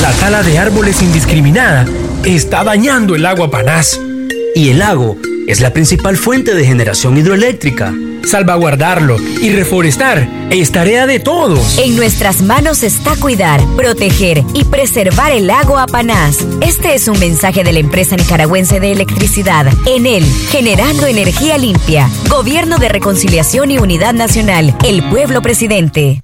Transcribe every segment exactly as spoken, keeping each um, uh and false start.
La tala de árboles indiscriminada está dañando el lago Apanás. Y el lago es la principal fuente de generación hidroeléctrica. Salvaguardarlo y reforestar es tarea de todos. En nuestras manos está cuidar, proteger y preservar el lago Apanás. Este es un mensaje de la empresa nicaragüense de electricidad, Enel, generando energía limpia. Gobierno de Reconciliación y Unidad Nacional, el pueblo presidente.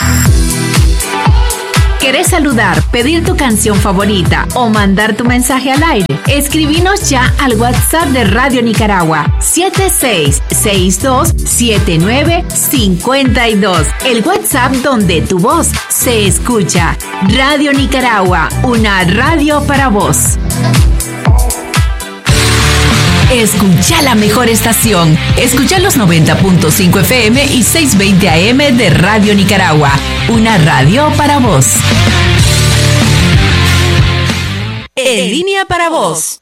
¿Querés saludar, pedir tu canción favorita o mandar tu mensaje al aire? Escribinos ya al WhatsApp de Radio Nicaragua siete seis seis dos siete nueve cinco dos. El WhatsApp donde tu voz se escucha. Radio Nicaragua, una radio para vos. Escucha la mejor estación. Escucha los noventa punto cinco F M y seiscientos veinte A M de Radio Nicaragua. Una radio para vos. En línea para vos.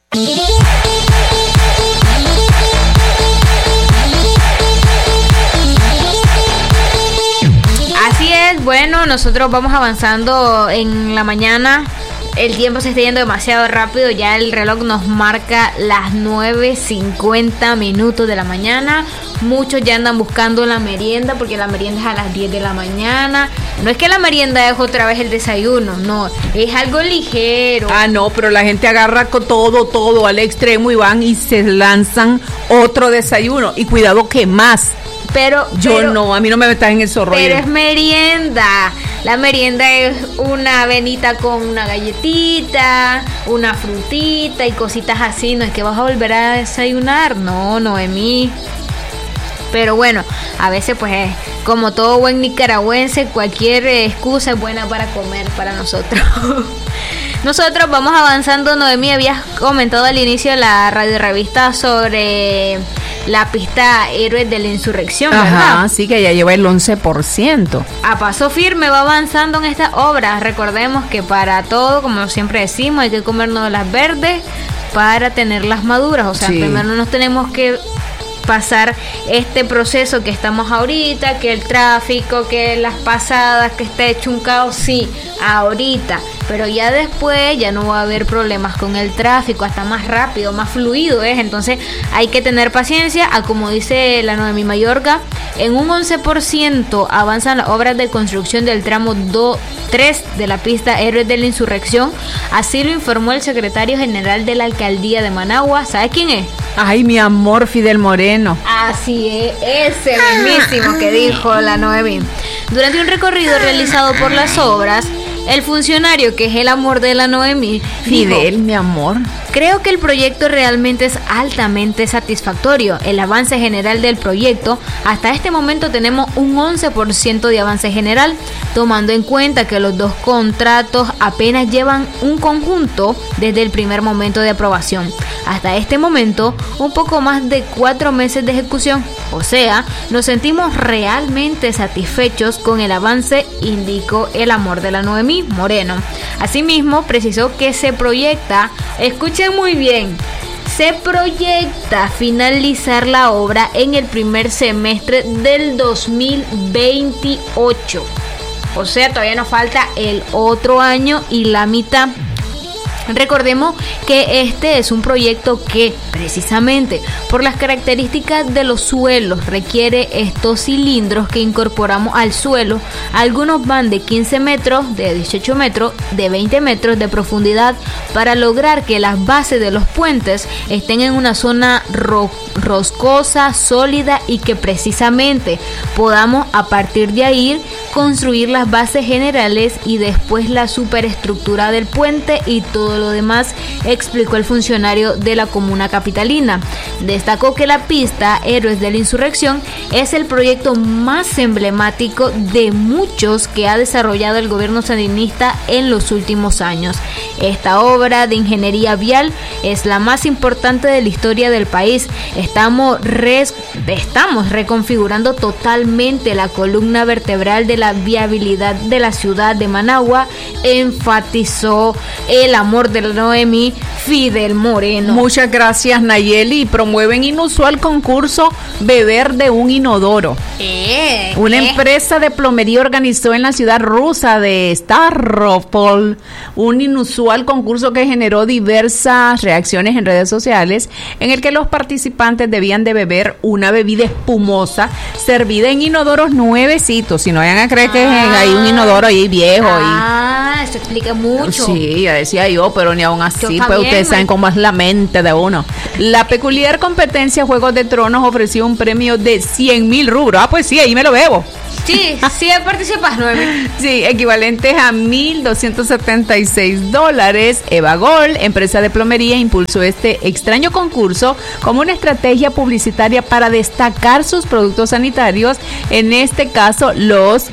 Así es, bueno, nosotros vamos avanzando en la mañana. El tiempo se está yendo demasiado rápido, ya el reloj nos marca las nueve cincuenta minutos de la mañana. Muchos ya andan buscando la merienda porque la merienda es a las diez de la mañana. No es que la merienda es otra vez el desayuno, no, es algo ligero. Ah, no, pero la gente agarra con todo, todo al extremo y van y se lanzan otro desayuno. Y cuidado que más. Pero yo pero, no, a mí no me metas en esos rollos. Pero es merienda. La merienda es una avenita con una galletita, una frutita y cositas así. No es que vas a volver a desayunar. No, Noemí. Pero bueno, a veces pues como todo buen nicaragüense, cualquier excusa es buena para comer para nosotros. Nosotros vamos avanzando. Noemí, habías comentado al inicio de la radio revista sobre la pista Héroes de la Insurrección, ¿verdad? Ajá, sí, que ya lleva el once por ciento. A paso firme va avanzando en esta obra. Recordemos que para todo, como siempre decimos, hay que comernos las verdes para tenerlas maduras. O sea, sí. Primero nos tenemos que pasar este proceso que estamos ahorita, que el tráfico, que las pasadas, que está hecho un caos, sí, ahorita, pero ya después ya no va a haber problemas con el tráfico, hasta más rápido, más fluido es, entonces hay que tener paciencia. A como dice la Noemí Mayorga, en un once por ciento avanzan las obras de construcción del tramo dos tres de la pista Héroes de la Insurrección, así lo informó el secretario general de la alcaldía de Managua. ¿Sabes quién es? Ay, mi amor, Fidel Moreno. Así es, ese mismísimo que dijo la Noemí. Durante un recorrido realizado por las obras, el funcionario, que es el amor de la Noemí, Fidel, dijo: mi amor, creo que el proyecto realmente es altamente satisfactorio. El avance general del proyecto, hasta este momento tenemos un once por ciento de avance general, tomando en cuenta que los dos contratos apenas llevan un conjunto desde el primer momento de aprobación. Hasta este momento, un poco más de cuatro meses de ejecución. O sea, nos sentimos realmente satisfechos con el avance, indicó el amor de la Noemí Moreno. Asimismo, precisó que se proyecta, escuchen muy bien, se proyecta finalizar la obra en el primer semestre del dos mil veintiocho. O sea, todavía nos falta el otro año y la mitad. Recordemos que este es un proyecto que, precisamente por las características de los suelos, requiere estos cilindros que incorporamos al suelo. Algunos van de quince metros, de dieciocho metros, de veinte metros de profundidad, para lograr que las bases de los puentes estén en una zona ro- roscosa, sólida, y que precisamente podamos a partir de ahí construir las bases generales y después la superestructura del puente y todo lo demás, explicó el funcionario de la comuna capitalina. Destacó que la pista Héroes de la Insurrección es el proyecto más emblemático de muchos que ha desarrollado el gobierno sandinista en los últimos años. Esta obra de ingeniería vial es la más importante de la historia del país. Estamos, res, estamos reconfigurando totalmente la columna vertebral de la viabilidad de la ciudad de Managua, enfatizó el amor de Noemí, Fidel Moreno. Muchas gracias, Nayeli. Promueven inusual concurso Beber de un inodoro. Eh, Una eh. empresa de plomería organizó en la ciudad rusa de Stavropol un inusual concurso que generó diversas reacciones en redes sociales, en el que los participantes debían de beber una bebida espumosa servida en inodoros nuevecitos. Si no vayan a creer que Ah. hay un inodoro ahí viejo. Ah, eso explica y mucho. Sí, ya decía yo, pero ni aún así, Yo pues también, ustedes saben me- cómo es la mente de uno. La peculiar competencia Juegos de Tronos ofreció un premio de cien mil rubros. Ah, pues sí, ahí me lo bebo. Sí, sí participas, Noemí. Sí, equivalentes a mil doscientos setenta y seis dólares. Evagol, empresa de plomería, impulsó este extraño concurso como una estrategia publicitaria para destacar sus productos sanitarios, en este caso los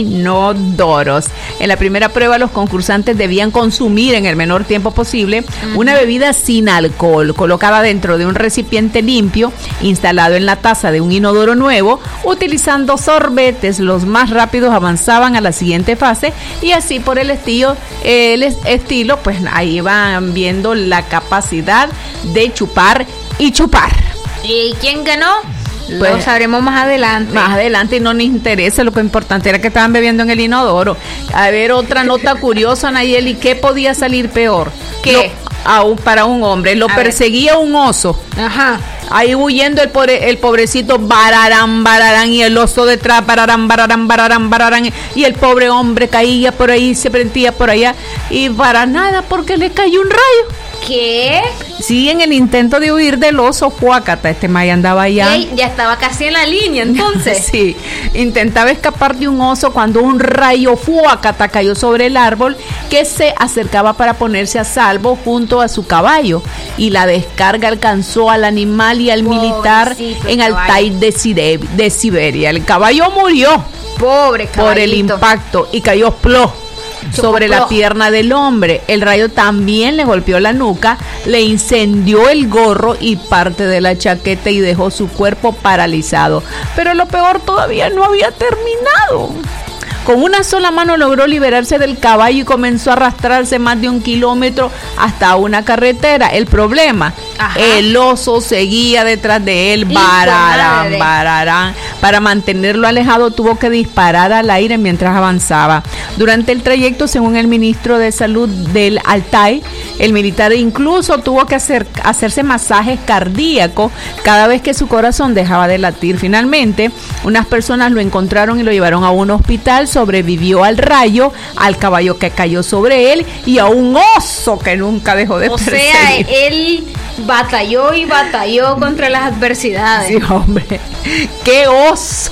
inodoros. En la primera prueba, los concursantes debían consumir en el menor tiempo posible uh-huh. una bebida sin alcohol, colocada dentro de un recipiente limpio, instalado en la taza de un inodoro nuevo, utilizando sorbetes. Los más rápidos avanzaban a la siguiente fase y así por el estilo, el estilo, pues ahí van viendo la capacidad de chupar y chupar. ¿Y quién ganó? Pues, lo sabremos más adelante. Más adelante y no nos interesa, lo que importante era que estaban bebiendo en el inodoro. A ver, otra nota curiosa, Nayeli, ¿qué podía salir peor? ¿Qué? Lo, a un, para un hombre, lo a perseguía ver. un oso. Ajá. Ahí huyendo el, pobre, el pobrecito, bararán, bararán, y el oso detrás, bararán, bararán, bararán, bararán, y el pobre hombre caía por ahí, se prendía por allá, y para nada, porque le cayó un rayo. ¿Qué? Sí, en el intento de huir del oso, Fuácata, este Maya andaba allá. Ey, ya estaba casi en la línea, entonces. Sí, intentaba escapar de un oso cuando un rayo Fuácata cayó sobre el árbol que se acercaba para ponerse a salvo junto a su caballo, y la descarga alcanzó al animal y al Pobrecito militar en Altai de, Sire- de Siberia. El caballo murió Pobre caballito. por el impacto y cayó pló sobre la pierna del hombre. El rayo también le golpeó la nuca, le incendió el gorro y parte de la chaqueta y dejó su cuerpo paralizado. Pero lo peor todavía no había terminado. Con una sola mano logró liberarse del caballo y comenzó a arrastrarse más de un kilómetro hasta una carretera. El problema, Ajá. el oso seguía detrás de él, bararán, bararán. Para mantenerlo alejado tuvo que disparar al aire mientras avanzaba. Durante el trayecto, según el ministro de Salud del Altai, el militar incluso tuvo que hacer, hacerse masajes cardíacos cada vez que su corazón dejaba de latir. Finalmente, unas personas lo encontraron y lo llevaron a un hospital. Sobrevivió al rayo, al caballo que cayó sobre él y a un oso que nunca dejó de o perseguir. O sea, él batalló y batalló contra las adversidades. Sí, hombre. ¡Qué oso!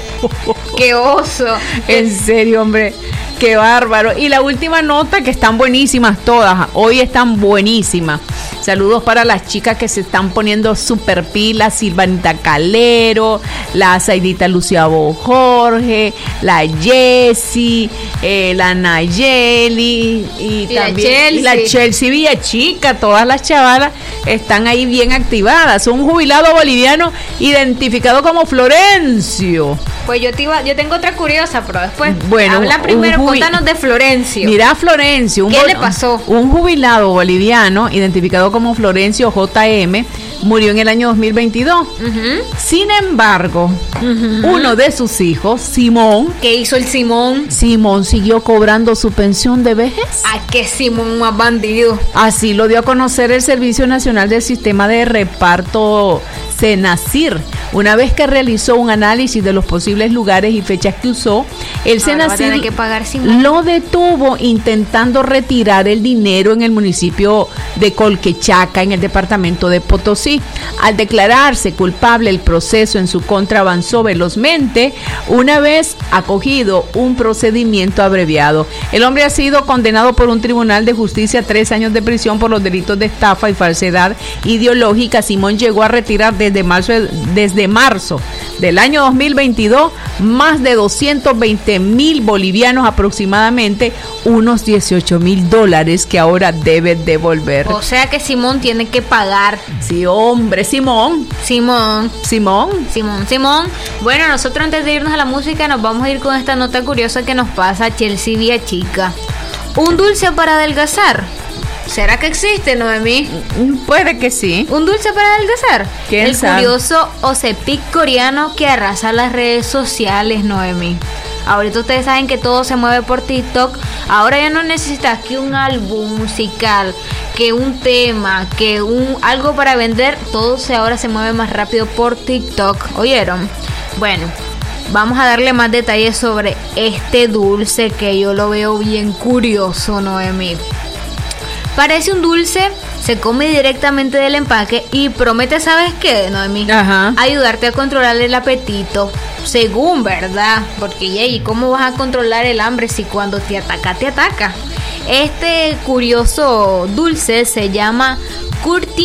¡Qué oso! En serio, hombre. ¡Qué bárbaro! Y la última nota, que están buenísimas todas. Hoy están buenísimas. Saludos para las chicas que se están poniendo super pilas: Silvanita Calero, la Zaidita Lucia Jorge, la Jessie, eh, la Nayeli y, y también la Chelsea. y la Chelsea Villachica. Todas las chavalas están ahí bien activadas. Un jubilado boliviano identificado como Florencio. Pues yo te iba, yo tengo otra curiosa, pero después bueno, habla primero, jubi- contanos de Florencio. Mira, Florencio. Un ¿Qué bol- le pasó? Un jubilado boliviano identificado como Florencio J M murió en el año dos mil veintidós. Uh-huh. Sin embargo, uh-huh. uno de sus hijos, Simón, ¿qué hizo el Simón? Simón siguió cobrando su pensión de vejez. ¿A qué Simón más bandido? Así lo dio a conocer el Servicio Nacional del Sistema de Reparto Senacir. Una vez que realizó un análisis de los posibles lugares y fechas que usó, el Senacir que pagar Simón. lo detuvo intentando retirar el dinero en el municipio de Colquechaca, en el departamento de Potosí. Al declararse culpable, el proceso en su contra avanzó velozmente una vez acogido un procedimiento abreviado. El hombre ha sido condenado por un tribunal de justicia a tres años de prisión por los delitos de estafa y falsedad ideológica. Simón llegó a retirar desde desde marzo, desde marzo del año dos mil veintidós, más de doscientos veinte mil bolivianos aproximadamente, unos dieciocho mil dólares que ahora debe devolver. O sea que Simón tiene que pagar. Sí, hombre, Simón. Simón. Simón. Simón, Simón. Bueno, nosotros antes de irnos a la música nos vamos a ir con esta nota curiosa que nos pasa Chelsea Vía Chica. Un dulce para adelgazar. ¿Será que existe, Noemí? Puede que sí. ¿Un dulce para adelgazar? ¿Quién El sabe? curioso Ozempic coreano que arrasa las redes sociales, Noemí. Ahorita ustedes saben que todo se mueve por TikTok. Ahora ya no necesitas que un álbum musical, que un tema, que un algo para vender. Todo se ahora se mueve más rápido por TikTok. ¿Oyeron? Bueno, vamos a darle más detalles sobre este dulce que yo lo veo bien curioso, Noemí. Parece un dulce, se come directamente del empaque y promete, ¿sabes qué, Noemí? Ajá. Ayudarte a controlar el apetito, según, ¿verdad? Porque, ¿y cómo vas a controlar el hambre si cuando te ataca, te ataca? Este curioso dulce se llama Curti